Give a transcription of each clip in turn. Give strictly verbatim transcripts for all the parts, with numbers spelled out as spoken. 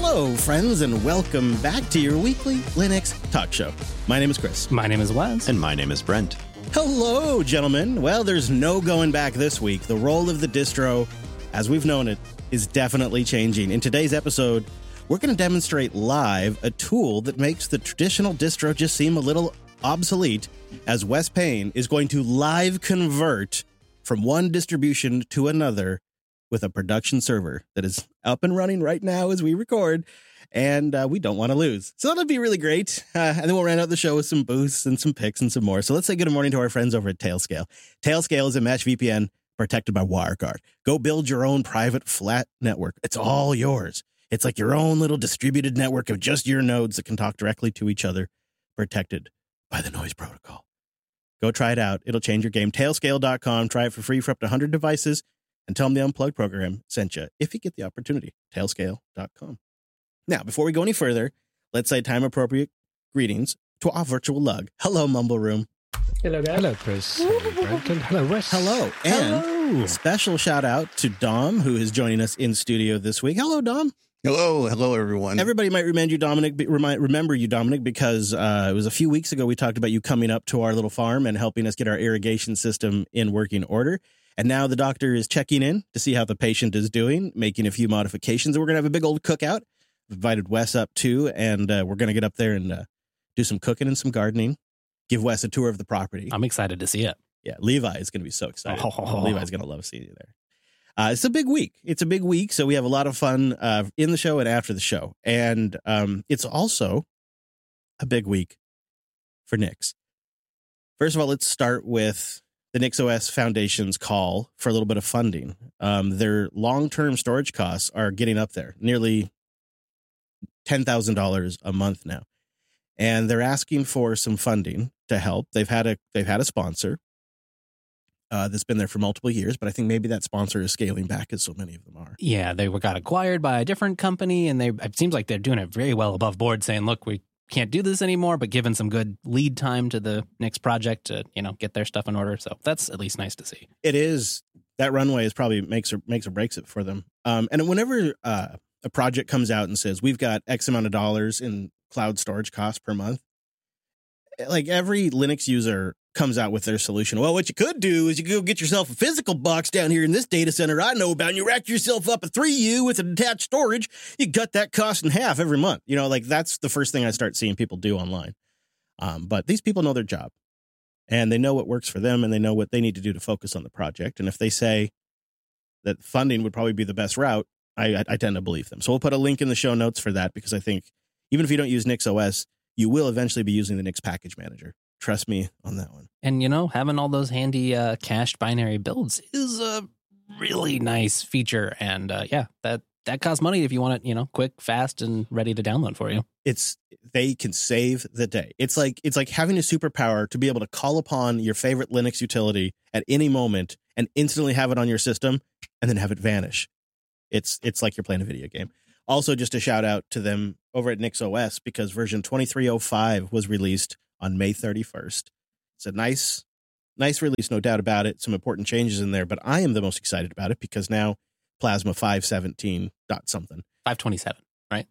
Hello, friends, and welcome back to your weekly Linux talk show. My name is Chris. My name is Wes. And my name is Brent. Hello, gentlemen. Well, there's no going back this week. The role of the distro, as we've known it, is definitely changing. In today's episode, we're going to demonstrate live a tool that makes the traditional distro just seem a little obsolete, as Wes Payne is going to live convert from one distribution to another with a production server that is up and running right now as we record, and uh, we don't want to lose. So that'll be really great. Uh, and then we'll round out the show with some boosts and some picks and some more. So let's say good morning to our friends over at Tailscale. Tailscale is a Mesh V P N protected by WireGuard. Go build your own private flat network. It's all yours. It's like your own little distributed network of just your nodes that can talk directly to each other, protected by the noise protocol. Go try it out. It'll change your game. Tailscale dot com. Try it for free for up to one hundred devices. And tell them the Unplugged program sent you if you get the opportunity. Tailscale dot com. Now, before we go any further, let's say time-appropriate greetings to our virtual lug. Hello, Mumble Room. Hello, guys. Hello, Chris. Hello, Brent. And hello, Wes. Hello. And Hello. special shout-out to Dom, who is joining us in studio this week. Hello, Dom. Hello. Hello, everyone. Everybody might remind you, Dominic, be, remind, remember you, Dominic, because uh, it was a few weeks ago we talked about you coming up to our little farm and helping us get our irrigation system in working order. And now the doctor is checking in to see how the patient is doing, making a few modifications. And we're going to have a big old cookout. We've invited Wes up, too, and uh, we're going to get up there and uh, do some cooking and some gardening, give Wes a tour of the property. I'm excited to see it. Yeah, Levi is going to be so excited. Oh. Levi's going to love seeing you there. Uh, it's a big week. It's a big week, so we have a lot of fun uh, in the show and after the show. And um, it's also a big week for Nix. First of all, let's start with the NixOS Foundation's call for a little bit of funding. Um, their long-term storage costs are getting up there, nearly ten thousand dollars a month now. And they're asking for some funding to help. They've had a they've had a sponsor uh, that's been there for multiple years, but I think maybe that sponsor is scaling back, as so many of them are. Yeah, they were got acquired by a different company, and they it seems like they're doing it very well above board, saying, look, we can't do this anymore, but giving some good lead time to the Nix project to, you know, get their stuff in order. So that's at least nice to see. It is. That runway is probably makes or makes or breaks it for them. Um, and whenever uh, a project comes out and says, we've got X amount of dollars in cloud storage costs per month, like every Linux user comes out with their solution. Well, what you could do is you could go get yourself a physical box down here in this data center I know about, and you rack yourself up a three U with an attached storage. You cut that cost in half every month. You know, like that's the first thing I start seeing people do online. Um, but these people know their job, and they know what works for them, and they know what they need to do to focus on the project. And if they say that funding would probably be the best route, I, I, I tend to believe them. So we'll put a link in the show notes for that, because I think even if you don't use NixOS, you will eventually be using the Nix package manager. Trust me on that one. And, you know, having all those handy uh, cached binary builds is a really nice feature. And, uh, yeah, that, that costs money if you want it, you know, quick, fast, and ready to download for you. It's they can save the day. It's like it's like having a superpower to be able to call upon your favorite Linux utility at any moment and instantly have it on your system and then have it vanish. It's it's like you're playing a video game. Also, just a shout out to them over at NixOS, because version twenty-three oh five was released on May thirty-first. It's a nice, nice release, no doubt about it. Some important changes in there, but I am the most excited about it because now Plasma five seventeen dot something. five twenty-seven, right?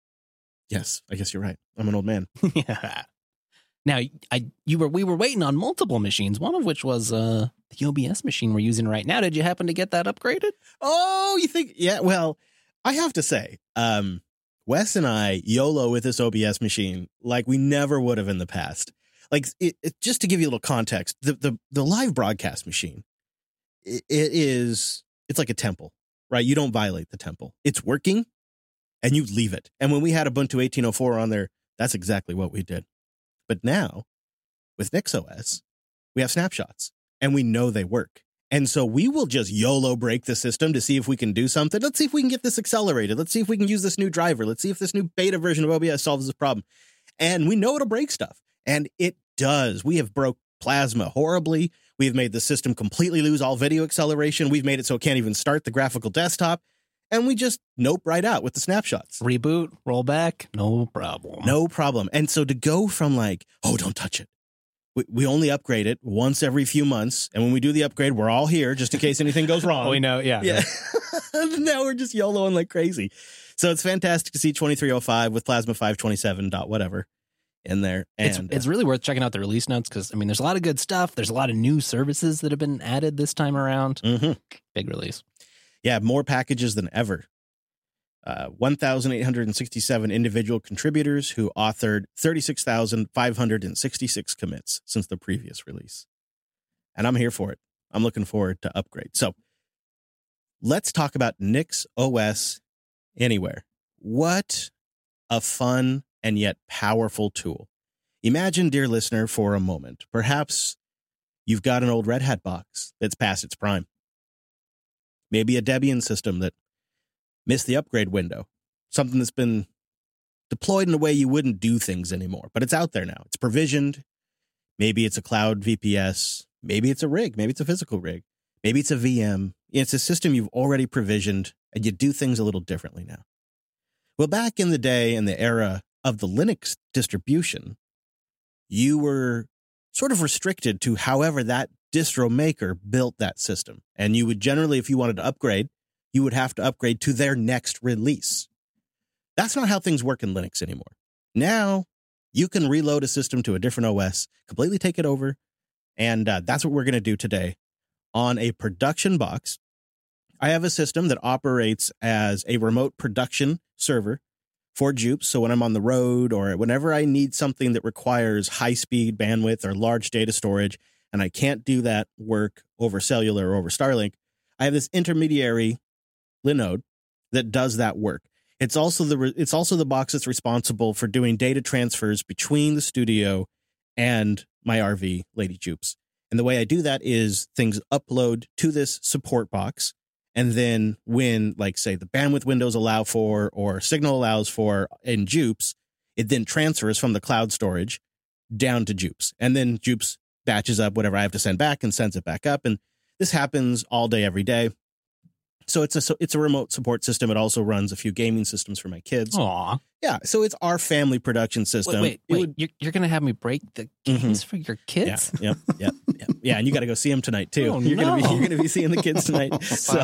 Yes, I guess you're right. I'm an old man. Yeah. Now, I you were we were waiting on multiple machines, one of which was uh, the O B S machine we're using right now. Did you happen to get that upgraded? Oh, you think? Yeah, well, I have to say, um, Wes and I YOLO with this O B S machine like we never would have in the past. Like, it, it, just to give you a little context, the the, the live broadcast machine, it, it is, it's like a temple, right? You don't violate the temple. It's working, and you leave it. And when we had Ubuntu eighteen oh four on there, that's exactly what we did. But now, with NixOS, we have snapshots, and we know they work. And so we will just YOLO break the system to see if we can do something. Let's see if we can get this accelerated. Let's see if we can use this new driver. Let's see if this new beta version of O B S solves this problem. And we know it'll break stuff. And it does. We have broke Plasma horribly. We've made the system completely lose all video acceleration. We've made it so it can't even start the graphical desktop. And we just nope right out with the snapshots. Reboot, roll back, no problem. No problem. And so to go from like, oh, don't touch it, we, we only upgrade it once every few months. And when we do the upgrade, we're all here just in case anything goes wrong. we know, yeah. Yeah. Now we're just YOLOing like crazy. So it's fantastic to see twenty-three oh five with Plasma five twenty-seven dot whatever in there. And it's, it's really worth checking out the release notes because, I mean, there's a lot of good stuff. There's a lot of new services that have been added this time around. Mm-hmm. Big release. Yeah, more packages than ever. Uh, one thousand eight hundred sixty-seven individual contributors who authored thirty-six thousand five hundred sixty-six commits since the previous release. And I'm here for it. I'm looking forward to upgrade. So let's talk about NixOS Anywhere. What a fun and yet powerful tool. Imagine, dear listener, for a moment, perhaps you've got an old Red Hat box that's past its prime. Maybe a Debian system that missed the upgrade window. Something that's been deployed in a way you wouldn't do things anymore, but it's out there now. It's provisioned. Maybe it's a cloud V P S. Maybe it's a rig. Maybe it's a physical rig. Maybe it's a V M. It's a system you've already provisioned, and you do things a little differently now. Well, back in the day, in the era of the Linux distribution, you were sort of restricted to however that distro maker built that system. And you would generally, if you wanted to upgrade, you would have to upgrade to their next release. That's not how things work in Linux anymore. Now, you can reload a system to a different O S, completely take it over, and uh, that's what we're going to do today. On a production box, I have a system that operates as a remote production server for Jupes. So when I'm on the road or whenever I need something that requires high-speed bandwidth or large data storage, and I can't do that work over cellular or over Starlink, I have this intermediary Linode that does that work. It's also the it's also the box that's responsible for doing data transfers between the studio and my R V, Lady Jupes. And the way I do that is things upload to this support box. And then when, like, say, the bandwidth windows allow for or signal allows for in Jupes, it then transfers from the cloud storage down to Jupes. And then Jupes batches up whatever I have to send back and sends it back up. And this happens all day, every day. So it's a it's a remote support system. It also runs a few gaming systems for my kids. Aw. Yeah, so it's our family production system. Wait, wait, wait. Would, you're, you're going to have me break the games mm-hmm. for your kids? Yeah, yeah, yeah, yeah. Yeah, and you got to go see them tonight, too. Oh, you're no. going to be you're gonna be seeing the kids tonight. So.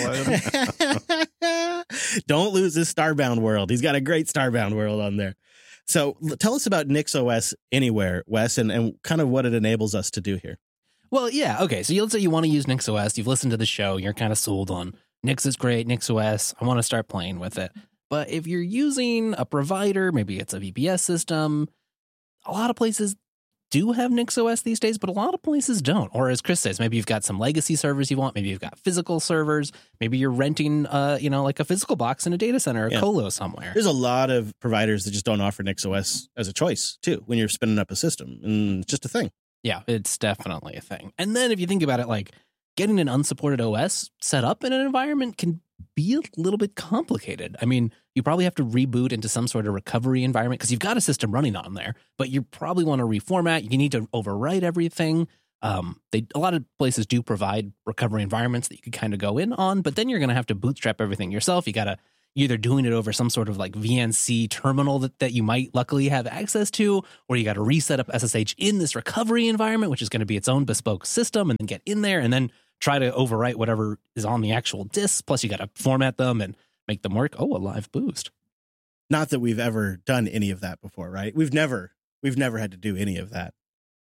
Don't lose this Starbound World. He's got a great Starbound World on there. So tell us about NixOS Anywhere, Wes, and, and kind of what it enables us to do here. Well, yeah, okay. So let's say you want to use NixOS. You've listened to the show. You're kind of sold on Nix is great, NixOS. I want to start playing with it. But if you're using a provider, maybe it's a V P S system, a lot of places do have NixOS these days, but a lot of places don't. Or as Chris says, maybe you've got some legacy servers you want. Maybe you've got physical servers. Maybe you're renting, uh, you know, like a physical box in a data center, a yeah. colo somewhere. There's a lot of providers that just don't offer NixOS as a choice, too, when you're spinning up a system. And it's just a thing. Yeah, it's definitely a thing. And then if you think about it, like getting an unsupported O S set up in an environment can be a little bit complicated. I mean, you probably have to reboot into some sort of recovery environment because you've got a system running on there, but you probably want to reformat. You need to overwrite everything. Um, they a lot of places do provide recovery environments that you could kind of go in on, but then you're going to have to bootstrap everything yourself. You got to either doing it over some sort of like V N C terminal that, that you might luckily have access to, or you got to reset up S S H in this recovery environment, which is going to be its own bespoke system, and then get in there and then try to overwrite whatever is on the actual disk. Plus, you got to format them and make them work. Oh, a live boost. Not that we've ever done any of that before, right? We've never, we've never had to do any of that.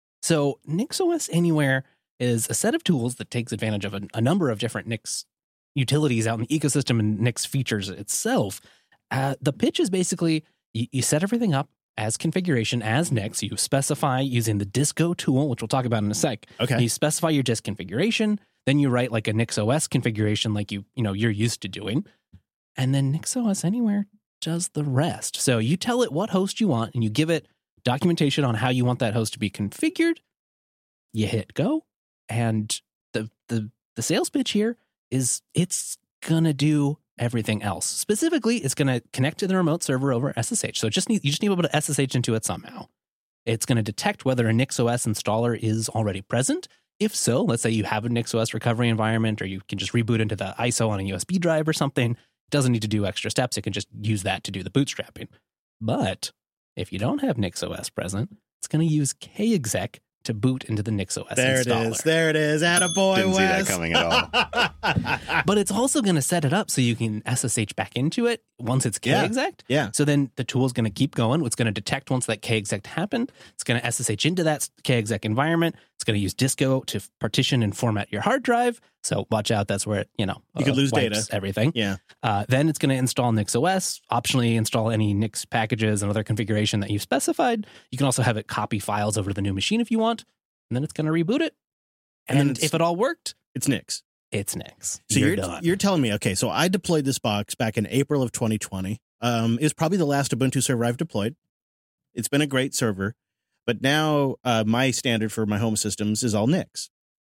So NixOS Anywhere is a set of tools that takes advantage of a, a number of different Nix utilities out in the ecosystem and Nix features itself. Uh, the pitch is basically you, you set everything up as configuration as Nix. You specify using the Disco tool, which we'll talk about in a sec. Okay. You specify your disk configuration. Then you write like a NixOS configuration like you, you know, you're used to doing. And then NixOS Anywhere does the rest. So you tell it what host you want and you give it documentation on how you want that host to be configured. You hit go. And the the the sales pitch here is it's gonna do everything else. Specifically, it's gonna connect to the remote server over S S H. So it just need you just need to be able to S S H into it somehow. It's gonna detect whether a NixOS installer is already present. If so, let's say you have a NixOS recovery environment, or you can just reboot into the I S O on a U S B drive or something. It doesn't need to do extra steps. It can just use that to do the bootstrapping. But if you don't have NixOS present, it's going to use kexec to boot into the NixOS there installer. it is. There it is. Attaboy, Didn't Wes. see that coming at all. But it's also going to set it up so you can S S H back into it once it's Yeah. kexec. Yeah. So then the tool is going to keep going. It's going to detect once that kexec happened. It's going to S S H into that kexec environment. It's going to use Disco to partition and format your hard drive. So watch out. That's where it, you know, You could lose wipes data. everything. Yeah. Uh, then it's going to install NixOS, optionally install any Nix packages and other configuration that you've specified. You can also have it copy files over to the new machine if you want. And then it's going to reboot it. And And, then it's- if it all worked, It's Nix. it's Nix. So you're, you're done. you're telling me, okay, so I deployed this box back in April of twenty twenty. Um, it's probably the last Ubuntu server I've deployed. It's been a great server, but now uh, my standard for my home systems is all Nix.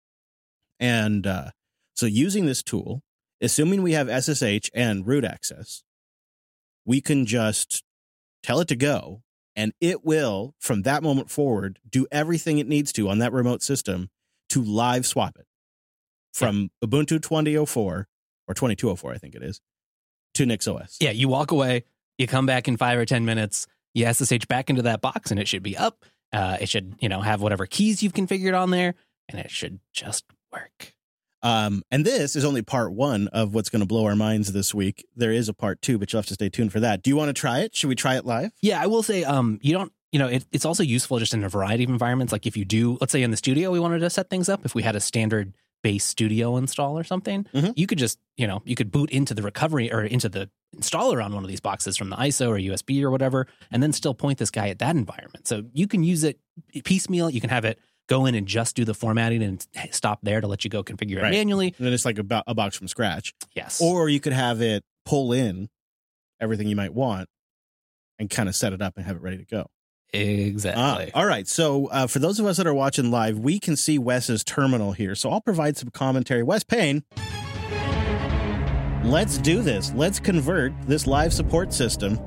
And uh, so using this tool, assuming we have S S H and root access, we can just tell it to go, and it will, from that moment forward, do everything it needs to on that remote system to live swap it from Ubuntu twenty oh four or twenty-two oh four, I think it is, to NixOS. Yeah, you walk away, you come back in five or ten minutes, you S S H back into that box, and it should be up. Uh, it should, you know, have whatever keys you've configured on there, and it should just work. Um, and this is only part one of what's going to blow our minds this week. There is a part two, but you'll have to stay tuned for that. Do you want to try it? Should we try it live? Yeah, I will say, um, you don't, you know, it, it's also useful just in a variety of environments. Like if you do, let's say in the studio, we wanted to set things up. If we had a standard base studio install or something, Mhm. you could just, you know, you could boot into the recovery or into the installer on one of these boxes from the I S O or U S B or whatever, and then still point this guy at that environment. So you can use it piecemeal. You can have it go in and just do the formatting and stop there to let you go configure it Right. manually. And then it's like a, bo- a box from scratch. Yes. Or you could have it pull in everything you might want and kind of set it up and have it ready to go. exactly. Ah, all right. So uh, for those of us that are watching live, we can see Wes's terminal here. So I'll provide some commentary. Wes Payne, let's do this. Let's convert this live support system.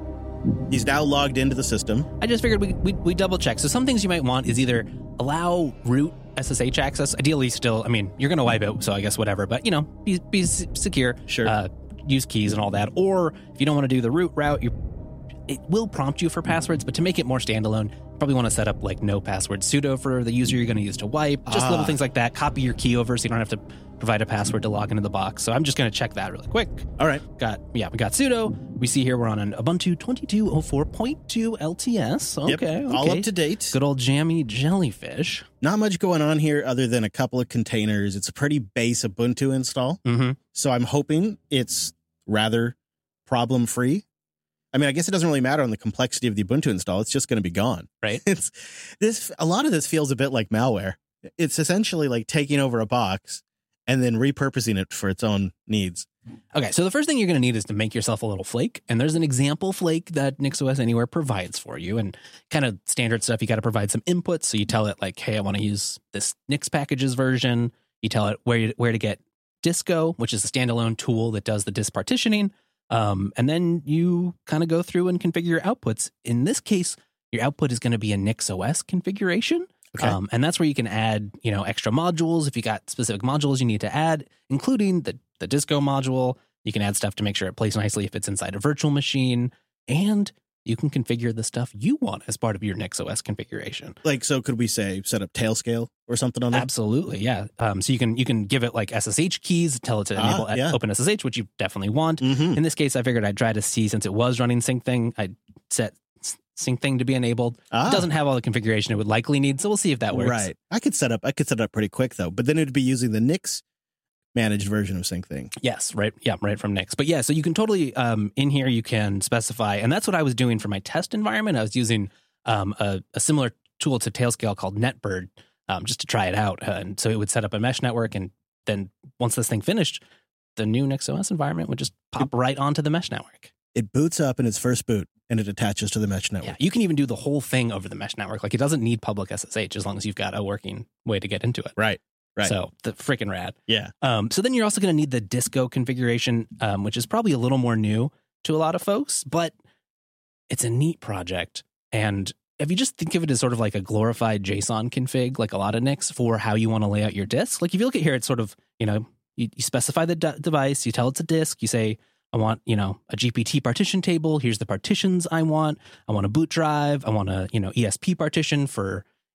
He's now logged into the system. I just figured we, we, we double check. So some things you might want is either allow root S S H access. Ideally still, I mean, you're going to wipe it, so I guess whatever. But, you know, be, be s- secure. Sure. Uh, use keys and all that. Or if you don't want to do the root route, you it will prompt you for passwords. But to make it more standalone, you probably want to set up like no password sudo for the user you're going to use to wipe. Just Ah. little things like that. Copy your key over so you don't have to provide a password to log into the box. So I'm just going to check that really quick. All right. Got yeah, we got sudo. We see here we're on an Ubuntu twenty-two oh four point two L T S. Okay, Yep. okay. All up to date. Good old jammy jellyfish. Not much going on here other than a couple of containers. It's a pretty base Ubuntu install. Mm-hmm. So I'm hoping it's rather problem free. I mean, I guess it doesn't really matter on the complexity of the Ubuntu install. It's just going to be gone. Right. It's this. A lot of this feels a bit like malware. It's essentially like taking over a box and then repurposing it for its own needs. Okay, so the first thing you're going to need is to make yourself a little flake, and there's an example flake that NixOS Anywhere provides for you, and kind of standard stuff. You got to provide some inputs, so you tell it like, "Hey, I want to use this Nix packages version." You tell it where you, where to get Disco, which is a standalone tool that does the disk partitioning, um, and then you kind of go through and configure your outputs. In this case, your output is going to be a NixOS configuration. Okay. Um, and that's where you can add, you know, extra modules. If you got specific modules you need to add, including the, the Disco module, you can add stuff to make sure it plays nicely if it's inside a virtual machine. And you can configure the stuff you want as part of your NixOS configuration. Like, so could we say set up Tailscale or something on that? Absolutely, yeah. Um, so you can you can give it like S S H keys, tell it to Ah, enable yeah. Open S S H, which you definitely want. Mm-hmm. In this case, I figured I'd try to see, since it was running SyncThing, I'd set SyncThing to be enabled. Ah, It doesn't have all the configuration it would likely need, so we'll see if that works. right. I could set up. I could set it up pretty quick though, but then it'd be using the Nix managed version of SyncThing. Yes, right. Yeah, right from Nix. But yeah, so you can totally, um, in here, you can specify, and that's what I was doing for my test environment. I was using um, a, a similar tool to Tailscale called NetBird um, just to try it out. Uh, and so it would set up a mesh network, and then once this thing finished, the new NixOS environment would just pop right onto the mesh network. It boots up in its first boot and it attaches to the mesh network. Yeah, you can even do the whole thing over the mesh network. Like, it doesn't need public S S H as long as you've got a working way to get into it. Right. Right. So the freaking rad. Yeah. Um, so then you're also going to need the Disco configuration, um, which is probably a little more new to a lot of folks, but it's a neat project. And if you just think of it as sort of like a glorified JSON config, like a lot of Nix, for how you want to lay out your disk. Like if you look at here, it's sort of, you know, you, you specify the de- device, you tell it's a disk, you say, I want, you know, a G P T partition table. Here's the partitions I want. I want a boot drive. I want a, you know, E S P partition for,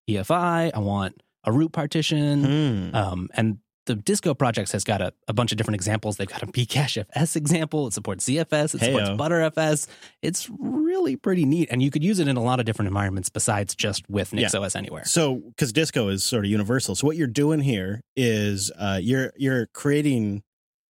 E F I. I want a root partition. Hmm. Um, and the Disco project has got a, a bunch of different examples. They've got a Bcache F S example. It supports Z F S. It Hey-o. supports Btrfs. It's really pretty neat. And you could use it in a lot of different environments besides just with NixOS Anywhere. So, because Disco is sort of universal, so what you're doing here is uh, you're you're creating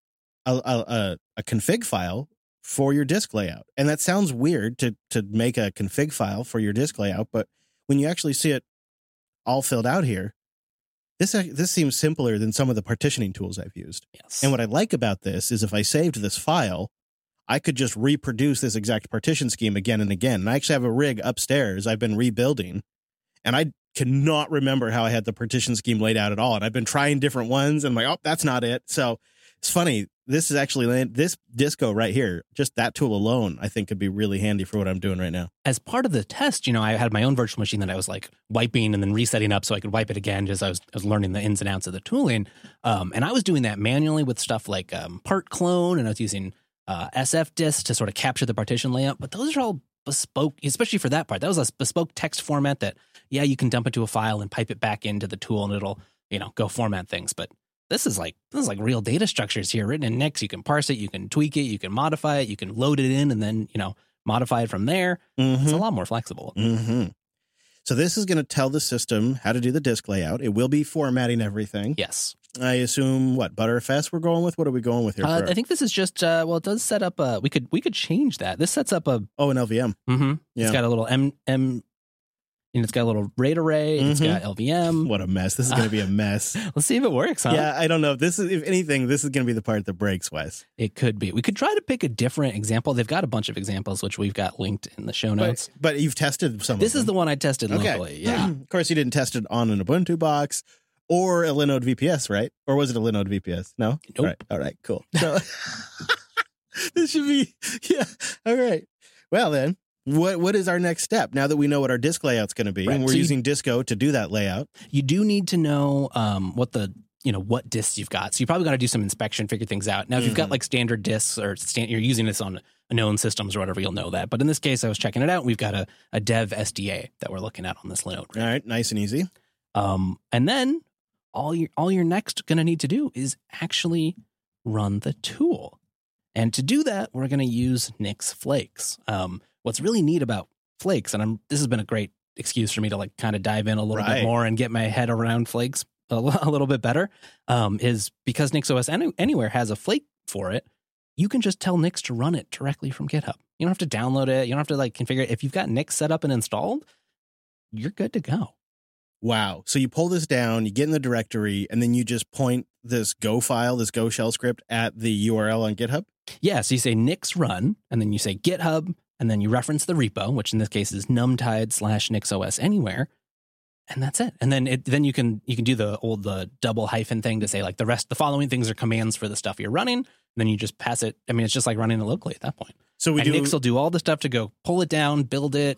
a, a, a, a config file for your disk layout, and that sounds weird to to make a config file for your disk layout, but when you actually see it all filled out here, this this seems simpler than some of the partitioning tools I've used. Yes. And what I like about this is if I saved this file, I could just reproduce this exact partition scheme again and again. And I actually have a rig upstairs I've been rebuilding, and I cannot remember how I had the partition scheme laid out at all. And I've been trying different ones, and I'm like, oh, that's not it. So it's funny. This is actually, this Disco right here, just that tool alone, I think could be really handy for what I'm doing right now. As part of the test, you know, I had my own virtual machine that I was like wiping and then resetting up so I could wipe it again as I was, I was learning the ins and outs of the tooling. Um, and I was doing that manually with stuff like um, part clone, and I was using uh, S F disk to sort of capture the partition layout. But those are all bespoke, especially for that part. That was a bespoke text format that, yeah, you can dump into a file and pipe it back into the tool and it'll, you know, go format things. But This is like this is like real data structures here written in Nix. You can parse it, you can tweak it, you can modify it, you can load it in, and then you know modify it from there. Mm-hmm. It's a lot more flexible. Mm-hmm. So this is going to tell the system how to do the disk layout. It will be formatting everything. Yes, I assume what Btrfs we're going with. What are we going with here? uh, for- I think this is just uh, well, it does set up a. We could we could change that. This sets up a. oh, an L V M. Mm-hmm, Yeah. It's got a little M M. And it's got a little RAID array. It's Mhm. got L V M. What a mess! This is going to be a mess. Let's see if it works, huh? Yeah, I don't know. This is, if anything, this is going to be the part that breaks, Wes. It could be. We could try to pick a different example. They've got a bunch of examples, which we've got linked in the show notes. But, but you've tested some. This of is the them. one I tested Okay. locally. Yeah. Of course, you didn't test it on an Ubuntu box or a Linode V P S, right? Or was it a Linode V P S? No. Nope. All right. All right. Cool. So this should be yeah. All right. Well then. What what is our next step now that we know what our disk layout's going to be, Right. and we're So you- using Disco to do that layout? You do need to know um, what the you know what disks you've got. So you probably got to do some inspection, figure things out. Now, if you've got Mhm. like standard disks or stand, you're using this on known systems or whatever, you'll know that. But in this case, I was checking it out. And we've got a, a dev S D A that we're looking at on this Linode. All right, nice and easy. Um, and then all you're all you're next going to need to do is actually run the tool. And to do that, we're going to use Nix Flakes. Um, what's really neat about Flakes, and I'm this has been a great excuse for me to like kind of dive in a little Right. bit more and get my head around Flakes a, l- a little bit better, um, is because NixOS Any- Anywhere has a Flake for it. You can just tell Nix to run it directly from GitHub. You don't have to download it. You don't have to like configure it. If you've got Nix set up and installed, you're good to go. Wow. So you pull this down, you get in the directory, and then you just point this Go file, this Go shell script at the U R L on GitHub? Yeah, so you say Nix run, and then you say GitHub, and then you reference the repo, which in this case is numtide slash NixOS Anywhere, and that's it. And then it, then you can you can do the old the double hyphen thing to say like the rest the following things are commands for the stuff you're running. And then you just pass it. I mean, it's just like running it locally at that point. So we and do Nix will do all the stuff to go pull it down, build it.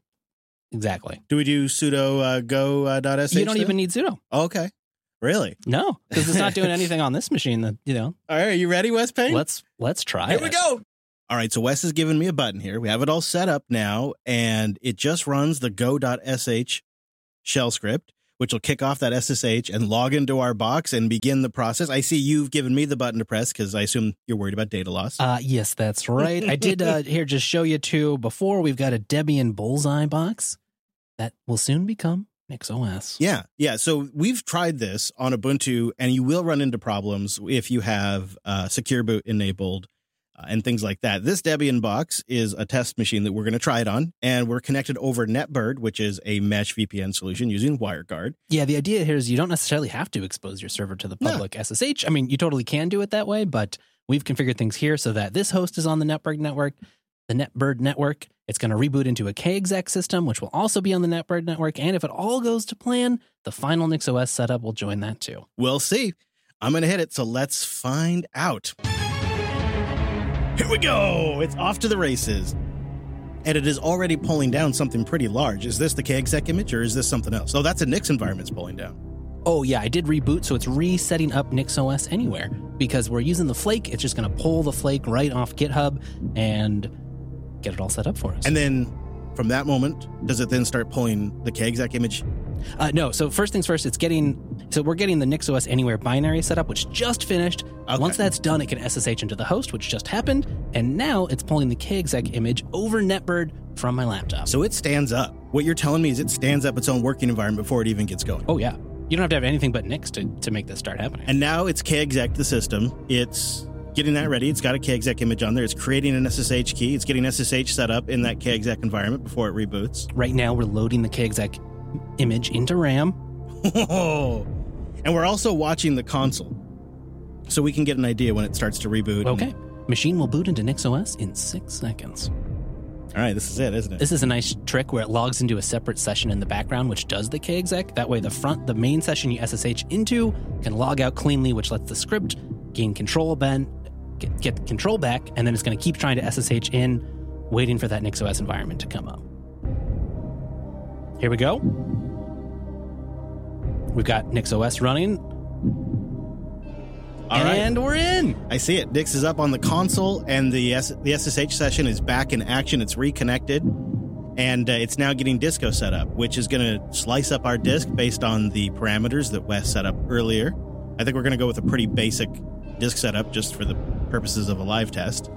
Exactly. do we do sudo uh, go uh, dot sh? You don't then? even need sudo. Okay. Really? No, because it's not doing anything on this machine. That you know. All right, are you ready, Wes Payne? Let's let's try. Here it. we go. All right, so Wes has given me a button here. We have it all set up now, and it just runs the go dot sh shell script, which will kick off that S S H and log into our box and begin the process. I see you've given me the button to press because I assume you're worried about data loss. Uh, yes, that's right. I did uh, here just show you too. Before we've got a Debian Bullseye box that will soon become NixOS. Yeah, yeah. So we've tried this on Ubuntu, and you will run into problems if you have uh, secure boot enabled uh, and things like that. This Debian box is a test machine that we're going to try it on, and we're connected over NetBird, which is a mesh V P N solution using WireGuard. Yeah, the idea here is you don't necessarily have to expose your server to the No. public S S H. I mean, you totally can do it that way, but we've configured things here so that this host is on the NetBird network, the NetBird network. It's going to reboot into a kexec system, which will also be on the NetBird network. And if it all goes to plan, the final NixOS setup will join that too. We'll see. I'm going to hit it, so let's find out. Here we go. It's off to the races. And it is already pulling down something pretty large. Is this the kexec image, or is this something else? Oh, that's a Nix environment it's pulling down. Oh, yeah, I did reboot, so it's resetting up NixOS Anywhere. Because we're using the Flake, it's just going to pull the Flake right off GitHub and get it all set up for us. And then from that moment, does it then start pulling the K exec image? Uh, no, so first things first, it's getting, so we're getting the NixOS Anywhere binary setup, which just finished. Okay. Once that's done, it can S S H into the host, which just happened, and now it's pulling the K exec image over NetBird from my laptop. So it stands up. What you're telling me is it stands up its own working environment before it even gets going. Oh, yeah. You don't have to have anything but Nix to, to make this start happening. And now it's K exec the system. It's getting that ready. It's got a K exec image on there. It's creating an S S H key. It's getting S S H set up in that K exec environment before it reboots. Right now, we're loading the K exec image into RAM. And we're also watching the console, so we can get an idea when it starts to reboot. Okay. Machine will boot into NixOS in six seconds. All right, this is it, isn't it? This is a nice trick where it logs into a separate session in the background, which does the K exec. That way, the front, the main session you S S H into can log out cleanly, which lets the script gain control, ben, get, get control back, and then it's going to keep trying to S S H in, waiting for that NixOS environment to come up. Here we go. We've got NixOS running. All right. And we're in. I see it. Nix is up on the console, and the S- the S S H session is back in action. It's reconnected, and uh, it's now getting Disco set up, which is going to slice up our disk based on the parameters that Wes set up earlier. I think we're going to go with a pretty basic disk setup just for the purposes of a live test.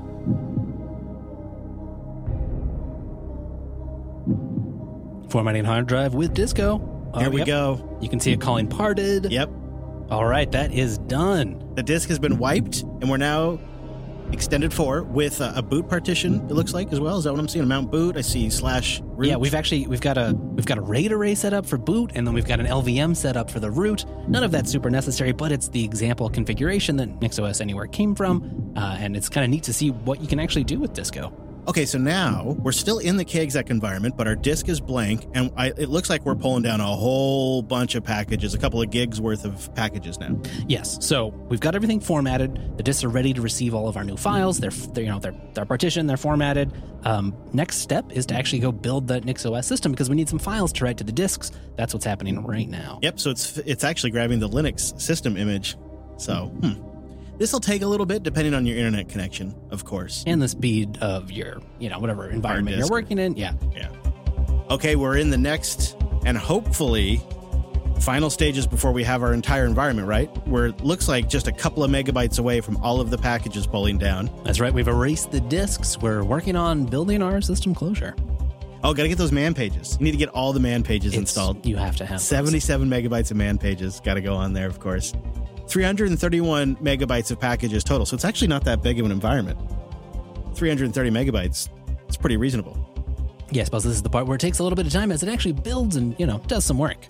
Formatting hard drive with Disco. Here Oh, we yep. go. You can see it calling parted. Yep. All right, that is done. The disk has been wiped, and we're now extended four with a, a boot partition, it looks like, as well. Is that what I'm seeing? A mount boot. I see slash root. Yeah, we've actually we've got a we've got a RAID array set up for boot, and then we've got an L V M set up for the root. None of that's super necessary, but it's the example configuration that NixOS Anywhere came from, uh, and it's kind of neat to see what you can actually do with Disco. Okay, so now we're still in the K exec environment, but our disk is blank, and I, it looks like we're pulling down a whole bunch of packages, a couple of gigs worth of packages now. Yes, so we've got everything formatted. The disks are ready to receive all of our new files. They're, they're you know they're they're partitioned. They're formatted. Um, next step is to actually go build the NixOS system because we need some files to write to the disks. That's what's happening right now. Yep. So it's it's actually grabbing the Linux system image. So hmm. This will take a little bit depending on your internet connection, of course. And the speed of your, you know, whatever environment you're disk. working in. Yeah. Yeah. Okay, we're in the next and hopefully final stages before we have our entire environment, right? Where it looks like just a couple of megabytes away from all of the packages pulling down. That's right. We've erased the disks. We're working on building our system closure. Oh, got to get those man pages. You need to get all the man pages It's- installed. You have to have those. seventy-seven megabytes of man pages. Got to go on there, of course. three hundred thirty-one megabytes of packages total. So it's actually not that big of an environment. three hundred thirty megabytes. It's pretty reasonable. Yeah, I suppose this is the part where it takes a little bit of time as it actually builds and, you know, does some work.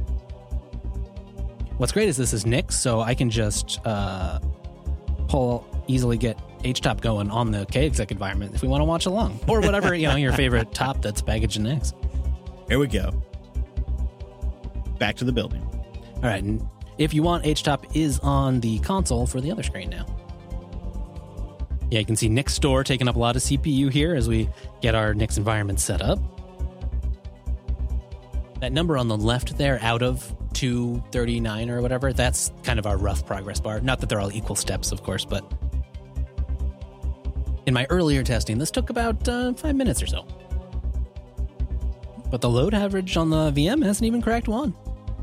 What's great is this is Nix, so I can just uh, pull, easily get H top going on the K exec environment if we want to watch along. Or whatever, you know, your favorite top that's packaged in Nix. Here we go. Back to the building. All right, and if you want, H top is on the console for the other screen now. Yeah, you can see Nix Store taking up a lot of C P U here as we get our Nix environment set up. That number on the left there, out of two thirty-nine or whatever, that's kind of our rough progress bar. Not that they're all equal steps, of course, but in my earlier testing, this took about uh, five minutes or so. But the load average on the V M hasn't even cracked one.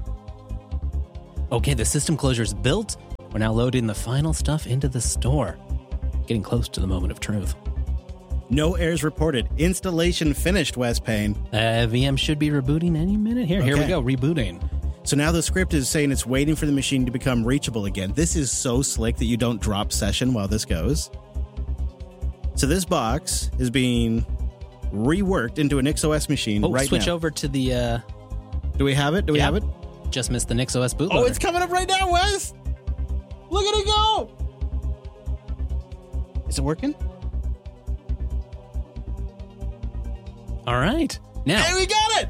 Okay, the system closure is built. We're now loading the final stuff into the store. Getting close to the moment of truth. No errors reported. Installation finished, Wes Payne. Uh, V M should be rebooting any minute here. Here we Okay. go, rebooting. So now the script is saying it's waiting for the machine to become reachable again. This is so slick that you don't drop session while this goes. So this box is being reworked into a NixOS machine Oh, right switch now. over to the, uh, Do we have it? Do we Yeah. have it? just missed the NixOS bootloader. Oh, it's coming up right now, Wes! Look at it go! Is it working? All right. Now, Hey, we got it!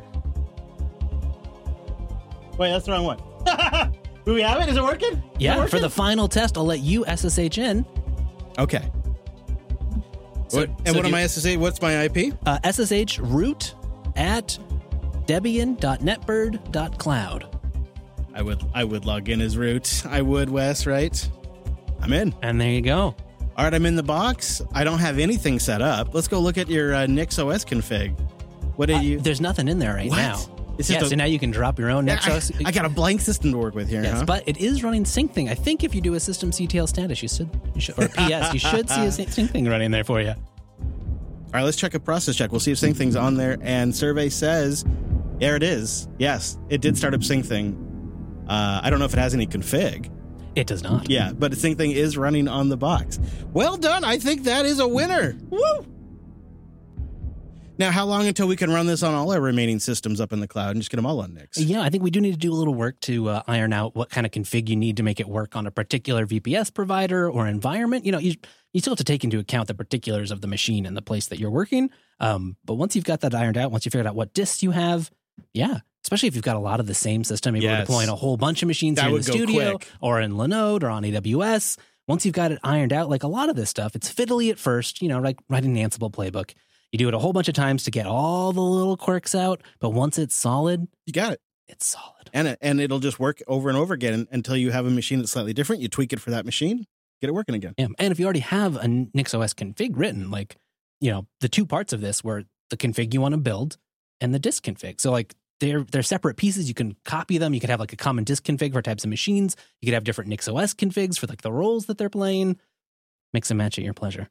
Wait, that's the wrong one. Do we have it? Is it working? Is it yeah, for working? the final test, I'll let you S S H in. Okay. So- what, and so what do am you- I S S H? What's my I P? Uh, S S H root at debian dot netbird dot cloud. I would I would log in as root. I would, Wes, right? I'm in. And there you go. All right, I'm in the box. I don't have anything set up. Let's go look at your uh, NixOS config. What did Uh, you? there's nothing in there right What? now. It's Yeah, just a- so now you can drop your own I, Nexos. I got a blank system to work with here, Yes, huh? but it is running SyncThing. I think if you do a system C T L status, you should, you should or P S, you should see a SyncThing running there for you. All right, let's check a process check. We'll see if SyncThing's on there. And survey says, there it is. Yes, it did start up SyncThing. Uh, I don't know if it has any config. It does not. Yeah, but SyncThing is running on the box. Well done. I think that is a winner. Woo! Now, how long until we can run this on all our remaining systems up in the cloud and just get them all on Nix? Yeah, I think we do need to do a little work to uh, iron out what kind of config you need to make it work on a particular V P S provider or environment. You know, you you still have to take into account the particulars of the machine and the place that you're working. Um, but once you've got that ironed out, once you figured out what disks you have, yeah, especially if you've got a lot of the same system, maybe Yes. we're deploying a whole bunch of machines That here in would the go studio quick. or in Linode or on A W S. Once you've got it ironed out, like a lot of this stuff, it's fiddly at first, you know, like writing an Ansible playbook. You do it a whole bunch of times to get all the little quirks out, but once it's solid, You got it. it's solid. And, it, and it'll just work over and over again until you have a machine that's slightly different. You tweak it for that machine, get it working again. Yeah. And if you already have a NixOS config written, like, you know, the two parts of this were the config you want to build and the disk config. So like they're they're separate pieces. You can copy them. You could have like a common disk config for types of machines. You could have different NixOS configs for like the roles that they're playing. Mix and match at your pleasure.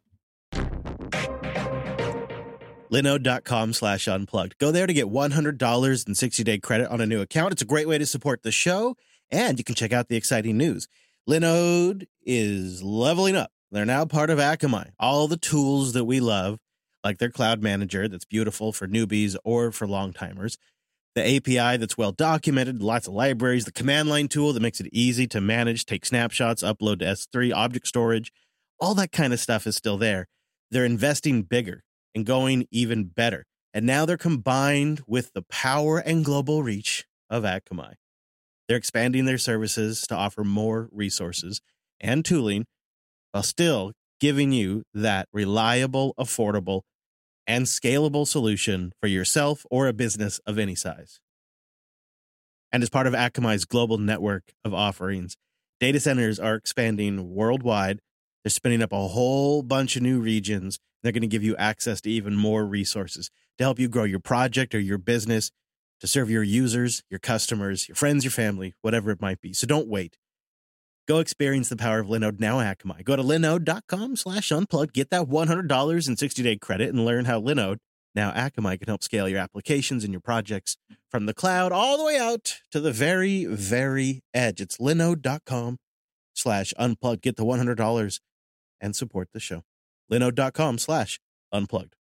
Linode.com slash unplugged. Go there to get one hundred dollars and sixty day credit on a new account. It's a great way to support the show, and you can check out the exciting news. Linode is leveling up. They're now part of Akamai. All the tools that we love, like their cloud manager that's beautiful for newbies or for long-timers, the A P I that's well documented, lots of libraries, the command line tool that makes it easy to manage, take snapshots, upload to S three, object storage, all that kind of stuff is still there. They're investing bigger and going even better. And now they're combined with the power and global reach of Akamai. They're expanding their services to offer more resources and tooling while still giving you that reliable, affordable, and scalable solution for yourself or a business of any size. And as part of Akamai's global network of offerings, data centers are expanding worldwide. They're spinning up a whole bunch of new regions. They're going to give you access to even more resources to help you grow your project or your business, to serve your users, your customers, your friends, your family, whatever it might be. So don't wait. Go experience the power of Linode now Akamai. Go to linode.com slash unplugged. Get that one hundred dollars and sixty day credit and learn how Linode, now Akamai, can help scale your applications and your projects from the cloud all the way out to the very, very edge. It's linode.com slash unplugged. Get the one hundred dollars and support the show. Linode.com slash unplugged.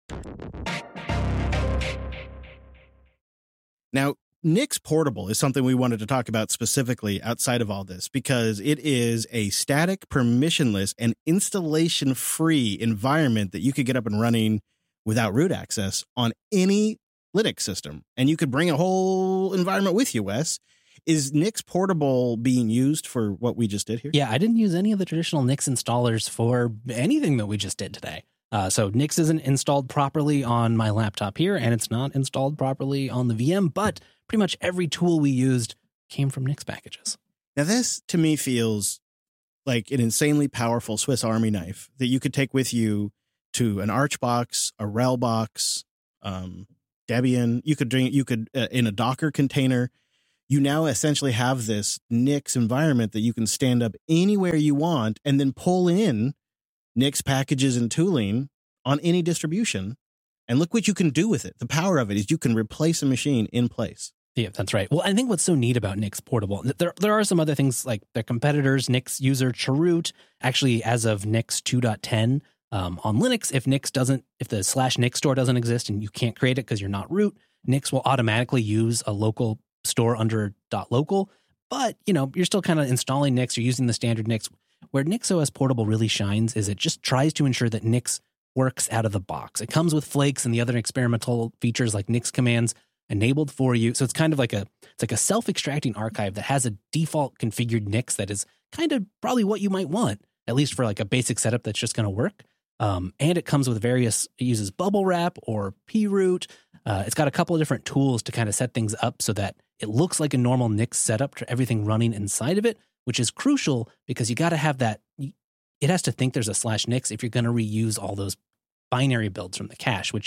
Now, Nix Portable is something we wanted to talk about specifically outside of all this because it is a static, permissionless, and installation-free environment that you could get up and running without root access on any Linux system. And you could bring a whole environment with you, Wes. Is Nix Portable being used for what we just did here? Yeah, I didn't use any of the traditional Nix installers for anything that we just did today. Uh, so Nix isn't installed properly on my laptop here, and it's not installed properly on the V M, but pretty much every tool we used came from Nix packages. Now, this to me feels like an insanely powerful Swiss Army knife that you could take with you to an Arch box, a Rel box, um, Debian. You could drink, you could uh, in a Docker container. You now essentially have this Nix environment that you can stand up anywhere you want and then pull in Nix packages and tooling on any distribution. And look what you can do with it. The power of it is you can replace a machine in place. Yeah, that's right. Well, I think what's so neat about Nix Portable, there there are some other things like their competitors, Nix user Chroot, actually as of Nix two point ten um, on Linux, if Nix doesn't, if the slash Nix store doesn't exist and you can't create it because you're not root, Nix will automatically use a local store under .local. But, you know, you're still kind of installing Nix, you're using the standard Nix. Where NixOS Portable really shines is it just tries to ensure that Nix works out of the box. It comes with Flakes and the other experimental features like Nix commands enabled for you. So it's kind of like a it's like a self-extracting archive that has a default configured Nix that is kind of probably what you might want, at least for like a basic setup that's just going to work. Um, and it comes with various, it uses bubble wrap or proot. Uh, it's got a couple of different tools to kind of set things up so that it looks like a normal Nix setup to everything running inside of it, which is crucial because you got to have that. It has to think there's a slash Nix if you're going to reuse all those binary builds from the cache, which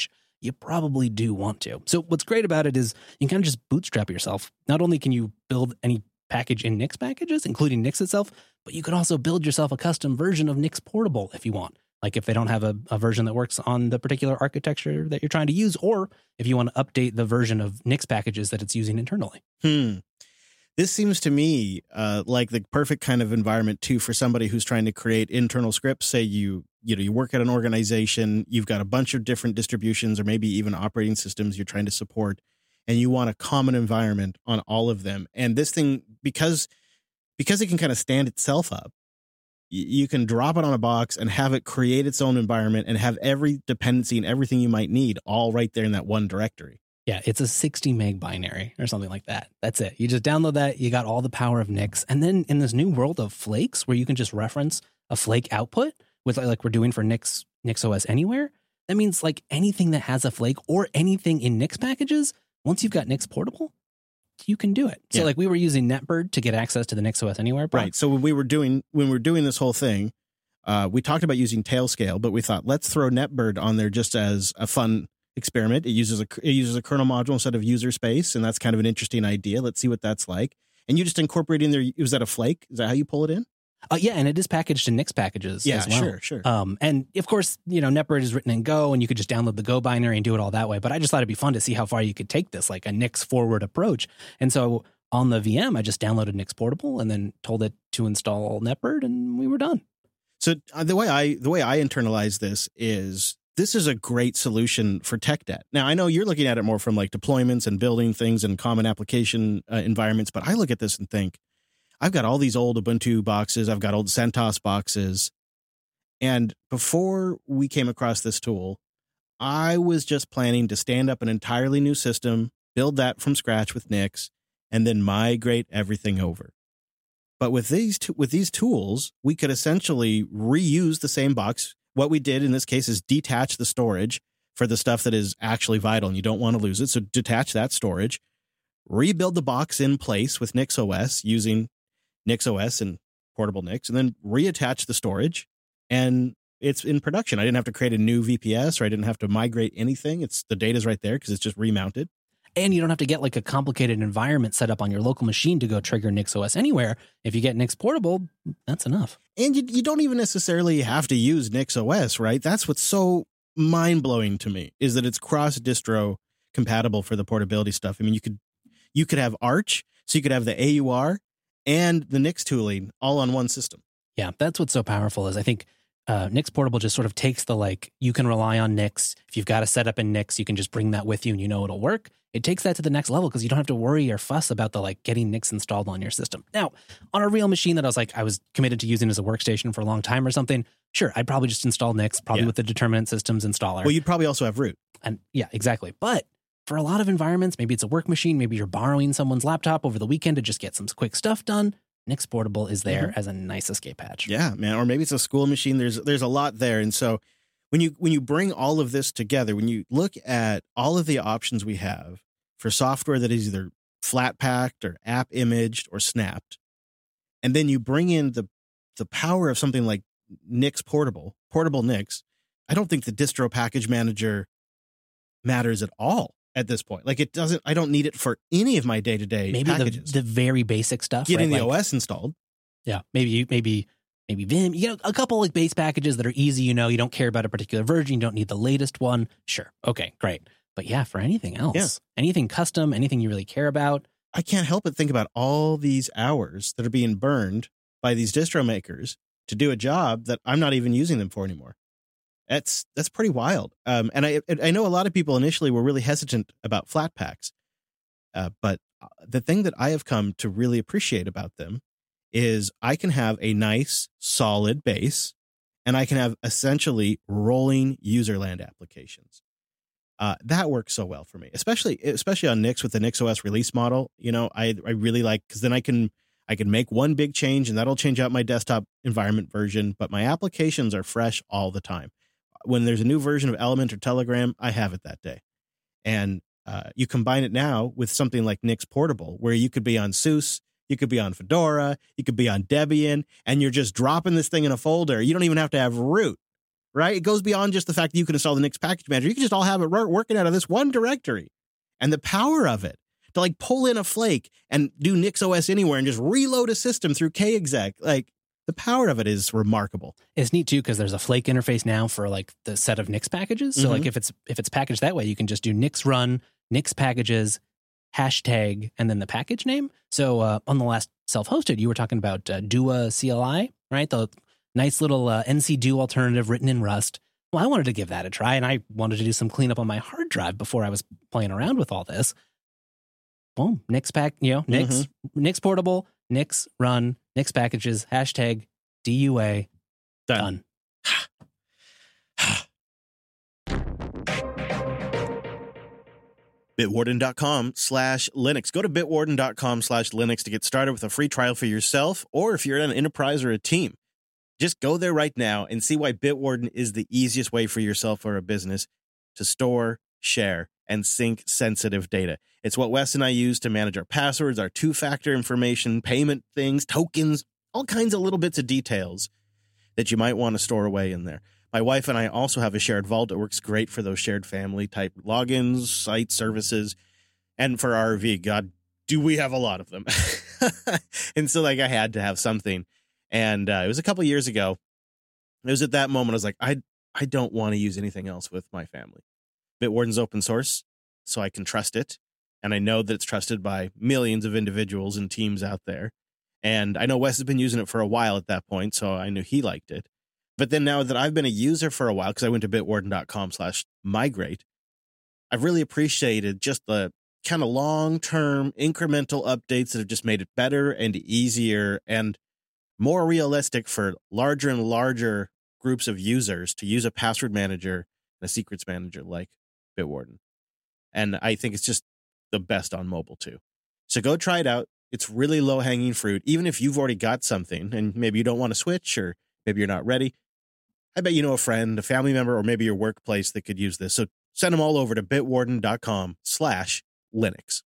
you probably do want to. So what's great about it is you can kind of just bootstrap yourself. Not only can you build any package in Nix packages, including Nix itself, but you could also build yourself a custom version of Nix Portable if you want. Like if they don't have a, a version that works on the particular architecture that you're trying to use, or if you want to update the version of Nix packages that it's using internally. Hmm. This seems to me uh, like the perfect kind of environment too for somebody who's trying to create internal scripts. Say you, you know, you work at an organization, you've got a bunch of different distributions or maybe even operating systems you're trying to support, and you want a common environment on all of them. And this thing, because because it can kind of stand itself up, y- you can drop it on a box and have it create its own environment and have every dependency and everything you might need all right there in that one directory. Yeah, it's a sixty meg binary or something like that. That's it. You just download that. You got all the power of Nix. And then in this new world of Flakes, where you can just reference a Flake output with like we're doing for Nix, NixOS Anywhere, that means like anything that has a Flake or anything in Nix packages, once you've got Nix Portable, you can do it. So Yeah. like we were using NetBird to get access to the NixOS Anywhere box. Right. So when we were doing when we were doing this whole thing, uh, we talked about using Tailscale, but we thought let's throw NetBird on there just as a fun experiment. It uses a it uses a kernel module instead of user space, and that's kind of an interesting idea. Let's see what that's like. And you just incorporate in there. Was that a Flake? Is that how you pull it in? Uh, yeah, and it is packaged in Nix packages Yeah, as well. sure, sure. Um, and of course, you know, NetBird is written in Go, and you could just download the Go binary and do it all that way. But I just thought it'd be fun to see how far you could take this, like a Nix forward approach. And so on the V M, I just downloaded Nix Portable and then told it to install NetBird, and we were done. So uh, the way I the way I internalize this is this is a great solution for tech debt. Now, I know you're looking at it more from like deployments and building things and common application uh, environments, but I look at this and think, I've got all these old Ubuntu boxes. I've got old CentOS boxes. And before we came across this tool, I was just planning to stand up an entirely new system, build that from scratch with Nix, and then migrate everything over. But with these t- with these tools, we could essentially reuse the same box. What we did in this case is detach the storage for the stuff that is actually vital and you don't want to lose it. So detach that storage, rebuild the box in place with NixOS using NixOS and Portable Nix, and then reattach the storage, and it's in production. I didn't have to create a new V P S, or I didn't have to migrate anything. It's the data's right there because it's just remounted. And you don't have to get like a complicated environment set up on your local machine to go trigger NixOS Anywhere. If you get Nix Portable, that's enough. And you, you don't even necessarily have to use NixOS, right? That's what's so mind-blowing to me, is that it's cross-distro compatible for the portability stuff. I mean, you could you could have Arch, so you could have the A U R and the Nix tooling all on one system. Yeah, that's what's so powerful is I think uh, Nix Portable just sort of takes the like, you can rely on Nix. If you've got a setup in Nix, you can just bring that with you and you know it'll work. It takes that to the next level because you don't have to worry or fuss about the like getting Nix installed on your system. Now, on a real machine that I was like, I was committed to using as a workstation for a long time or something, sure, I'd probably just install Nix, probably Yeah. with the Determinant Systems installer. Well, you'd probably also have root. And yeah, exactly. But for a lot of environments, maybe it's a work machine, maybe you're borrowing someone's laptop over the weekend to just get some quick stuff done. Nix Portable is there Mm-hmm. as a nice escape hatch. Yeah, man. Or maybe it's a school machine. There's there's a lot there. And so when you when you bring all of this together, when you look at all of the options we have for software that is either flat packed or app imaged or snapped, and then you bring in the the power of something like Nix Portable, Portable Nix, I don't think the distro package manager matters at all at this point. Like it doesn't, I don't need it for any of my day-to-day Maybe the, packages. the very basic stuff. Getting right? the Like, O S installed. Yeah, maybe maybe maybe Vim. You know, a couple like base packages that are easy. You know, you don't care about a particular version. You don't need the latest one. Sure, okay, great. But yeah, for anything else, Yeah. anything custom, anything you really care about. I can't help but think about all these hours that are being burned by these distro makers to do a job that I'm not even using them for anymore. That's that's pretty wild. Um, and I I know a lot of people initially were really hesitant about flat packs, uh, but the thing that I have come to really appreciate about them is I can have a nice solid base, and I can have essentially rolling userland applications. Uh, that works so well for me, especially especially on Nix with the NixOS release model. You know, I I really like because then I can I can make one big change and that'll change out my desktop environment version, but my applications are fresh all the time. When there's a new version of Element or Telegram, I have it that day. And uh, you combine it now with something like Nix Portable, where you could be on SUSE, you could be on Fedora, you could be on Debian, and you're just dropping this thing in a folder. You don't even have to have root. right? It goes beyond just the fact that you can install the Nix package manager. You can just all have it working out of this one directory. And the power of it to like pull in a flake and do Nix O S Anywhere and just reload a system through kexec, like the power of it is remarkable. It's neat too because there's a Flake interface now for like the set of Nix packages. So Mhm. like if it's if it's packaged that way, you can just do Nix run, Nix packages, hashtag, and then the package name. So uh, on the last self-hosted, you were talking about uh, Dua C L I, right? The nice little uh, N C Do alternative written in Rust. Well, I wanted to give that a try, and I wanted to do some cleanup on my hard drive before I was playing around with all this. Boom, Nix pack, you know, Nix, Mm-hmm. Nix portable, Nix run, Nix packages, hashtag D U A, Done. done. Bitwarden.com slash Linux. Go to bitwarden.com slash Linux to get started with a free trial for yourself, or if you're an enterprise or a team. Just go there right now and see why Bitwarden is the easiest way for yourself or a business to store, share, and sync sensitive data. It's what Wes and I use to manage our passwords, our two-factor information, payment things, tokens, all kinds of little bits of details that you might want to store away in there. My wife and I also have a shared vault. It works great for those shared family type logins, sites, services, and for R V. God, do we have a lot of them. And so like I had to have something. And uh, it was a couple years ago. It was at that moment I was like, I I don't want to use anything else with my family. Bitwarden's open source, so I can trust it. And I know that it's trusted by millions of individuals and teams out there. And I know Wes has been using it for a while at that point, so I knew he liked it. But then now that I've been a user for a while, because I went to bitwarden.com slash migrate, I've really appreciated just the kind of long-term incremental updates that have just made it better and easier and more realistic for larger and larger groups of users to use a password manager and a secrets manager like Bitwarden. And I think it's just the best on mobile too. So go try it out. It's really low-hanging fruit. Even if you've already got something and maybe you don't want to switch or maybe you're not ready, I bet you know a friend, a family member, or maybe your workplace that could use this. So send them all over to bitwarden.com slash Linux.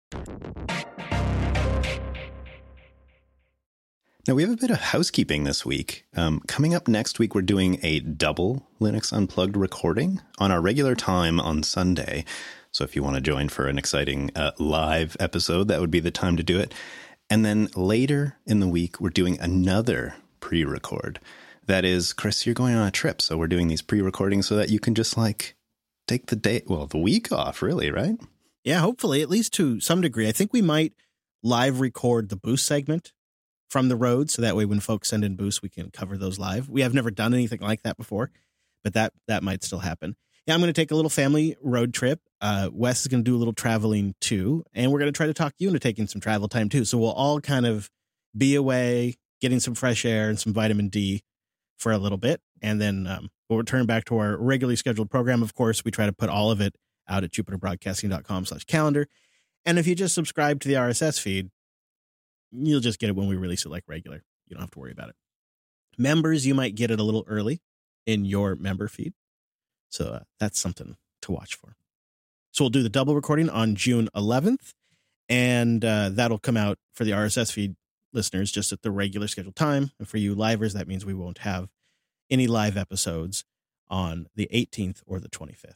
Now, we have a bit of housekeeping this week. Um, coming up next week, we're doing a double Linux Unplugged recording on our regular time on Sunday. So if you want to join for an exciting uh, live episode, that would be the time to do it. And then later in the week, we're doing another pre-record. That is, Chris, you're going on a trip. So we're doing these pre-recordings so that you can just like take the day, well, the week off, really, right? Yeah, hopefully, at least to some degree. I think we might live record the boost segment from the road, so that way when folks send in boosts, we can cover those live. We have never done anything like that before, but that that might still happen. Yeah, I'm going to take a little family road trip. Uh, Wes is going to do a little traveling too, and we're going to try to talk you into taking some travel time too. So we'll all kind of be away, getting some fresh air and some vitamin D for a little bit, and then um, we'll return back to our regularly scheduled program. Of course, we try to put all of it out at jupiterbroadcasting.com slash calendar. And if you just subscribe to the R S S feed, you'll just get it when we release it like regular. You don't have to worry about it. Members, you might get it a little early in your member feed. So uh, that's something to watch for. So we'll do the double recording on June eleventh, and uh, that'll come out for the R S S feed listeners just at the regular scheduled time. And for you livers, that means we won't have any live episodes on the eighteenth or the twenty-fifth.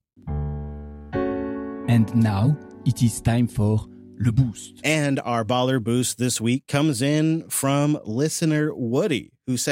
And now it is time for Le Boost. And our baller boost this week comes in from listener Woody, who said,